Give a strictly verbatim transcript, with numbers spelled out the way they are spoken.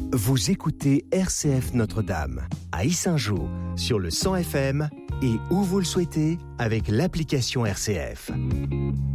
Vous écoutez R C F Notre-Dame, à Yssingeaux, sur le cent F M et où vous le souhaitez avec l'application R C F.